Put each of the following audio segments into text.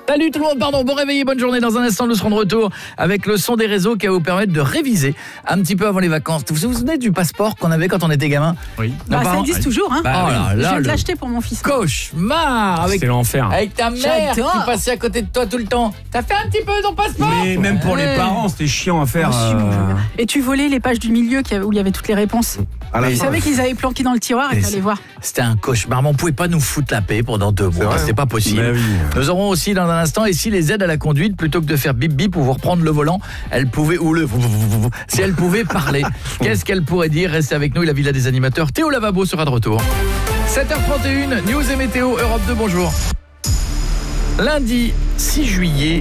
Salut tout le monde, pardon, bon réveil, bonne journée. Dans un instant, nous serons de retour avec le son des réseaux qui va vous permettre de réviser un petit peu avant les vacances. Vous vous souvenez du passeport qu'on avait quand on était gamin? Oui. Ça existe toujours, hein. Je viens de l'acheter pour mon fils. Cauchemar avec, c'est l'enfer. avec ta mère qui passait à côté de toi tout le temps. T'as fait un petit peu ton passeport? Mais même pour les parents, c'était chiant à faire. Et tu volais les pages du milieu où il y avait toutes les réponses. Tu savais qu'ils avaient planqué dans le tiroir et t'allais voir. C'était un cauchemar, mais on pouvait pas nous foutre la paix pendant 2 mois, c'est pas possible. Oui. Nous aurons aussi dans un instant, et si les aides à la conduite, plutôt que de faire bip bip pour vous reprendre le volant, elles pouvaient, si elles pouvaient parler, qu'est-ce qu'elles pourraient dire? Restez avec nous, la Villa des animateurs, Théo Lavabo sera de retour. 7h31, News et Météo, Europe 2, bonjour. Lundi 6 juillet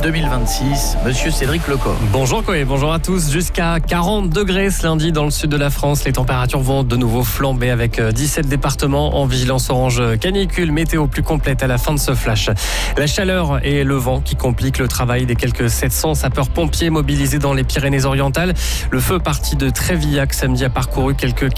2026, monsieur Cédric Lecor. Bonjour Koé, bonjour à tous. Jusqu'à 40 degrés ce lundi dans le sud de la France. Les températures vont de nouveau flamber avec 17 départements en vigilance orange canicule. Météo plus complète à la fin de ce flash. La chaleur et le vent qui compliquent le travail des quelques 700 sapeurs-pompiers mobilisés dans les Pyrénées-Orientales. Le feu parti de Trévillac samedi a parcouru quelques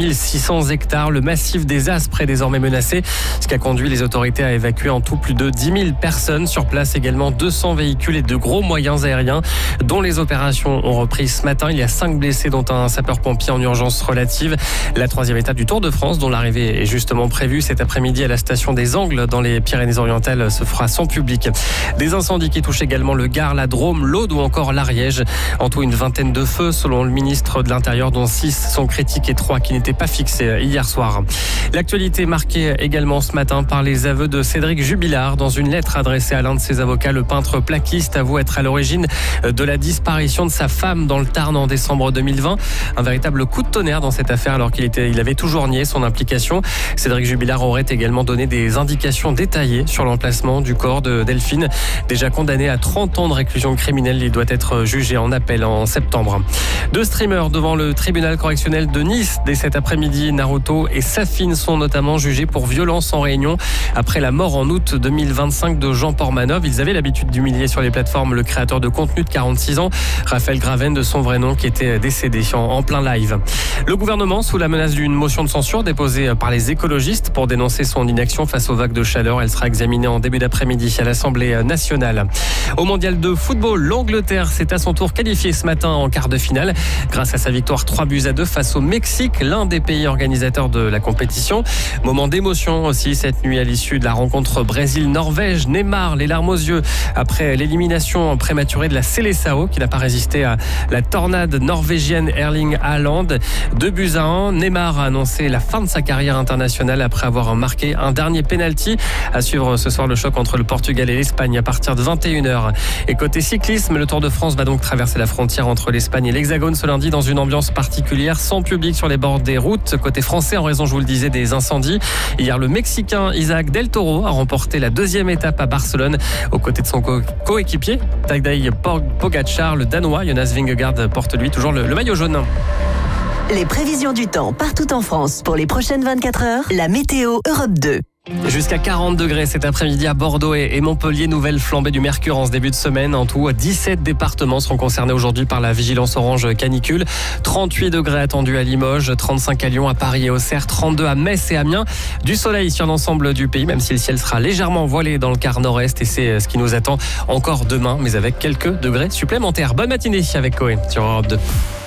4600 hectares. Le massif des Aspres est désormais menacé, ce qui a conduit les autorités à évacuer en tout plus de 10 000 personnes. Sur place également 200 véhicules et de gros moyens aériens dont les opérations ont repris ce matin. Il y a 5 blessés dont un sapeur-pompier en urgence relative. La 3e étape du Tour de France dont l'arrivée est justement prévue cet après-midi à la station des Angles dans les Pyrénées-Orientales se fera sans public. Des incendies qui touchent également le Gard, la Drôme, l'Aude ou encore l'Ariège. En tout une vingtaine de feux selon le ministre de l'Intérieur dont 6 sont critiques et 3 qui n'étaient pas fixés hier soir. L'actualité marquée également ce matin par les aveux de Cédric Jubilard. Dans une lettre adressée à l'un de ses avocats, le peintre plaquiste avoue être à l'origine de la disparition de sa femme dans le Tarn en décembre 2020. Un véritable coup de tonnerre dans cette affaire alors qu'il avait toujours nié son implication. Cédric Jubilard aurait également donné des indications détaillées sur l'emplacement du corps de Delphine. Déjà condamné à 30 ans de réclusion criminelle, il doit être jugé en appel en septembre. 2 streamers devant le tribunal correctionnel de Nice dès cet après-midi. Naruto et Safine sont notamment jugés pour violence en réunion après la mort en août 2025 de Jean Portmanov. Ils avaient l'habitude d'humilier sur les plateformes le créateur de contenu de 46 ans, Raphaël Graven de son vrai nom, qui était décédé en plein live. Le gouvernement, sous la menace d'une motion de censure déposée par les écologistes pour dénoncer son inaction face aux vagues de chaleur, elle sera examinée en début d'après-midi à l'Assemblée nationale. Au mondial de football, l'Angleterre s'est à son tour qualifiée ce matin en quart de finale grâce à sa victoire 3-2 face au Mexique, l'un des pays organisateurs de la compétition. Moment d'émotion aussi cette nuit à l'issue de la rencontre Brésil-Norvège. Neymar, les larmes aux yeux après l'élimination prématurée de la Seleção qui n'a pas résisté à la tornade norvégienne Erling Haaland. 2-1. Neymar a annoncé la fin de sa carrière internationale après avoir marqué un dernier penalty. À suivre ce soir le choc entre le Portugal et l'Espagne à partir de 21h. Et côté cyclisme, le Tour de France va donc traverser la frontière entre l'Espagne et l'Hexagone ce lundi dans une ambiance particulière, sans public sur les bords des routes. Côté français, en raison, je vous le disais, des incendies. Hier, le Mexicain Isaac Del Toro a remporté la 2e étape à Barcelone aux côtés de son coéquipier Tadej Pogačar. Le Danois Jonas Vingegaard porte lui toujours le maillot jaune. Les prévisions du temps partout en France pour les prochaines 24 heures. La météo Europe 2. Jusqu'à 40 degrés cet après-midi à Bordeaux et Montpellier. Nouvelle flambée du mercure en ce début de semaine. En tout, 17 départements seront concernés aujourd'hui par la vigilance orange canicule. 38 degrés attendus à Limoges, 35 à Lyon, à Paris et Auxerre, 32 à Metz et Amiens. Du soleil sur l'ensemble du pays, même si le ciel sera légèrement voilé dans le quart nord-est. Et c'est ce qui nous attend encore demain, mais avec quelques degrés supplémentaires. Bonne matinée avec Koé sur Europe 2.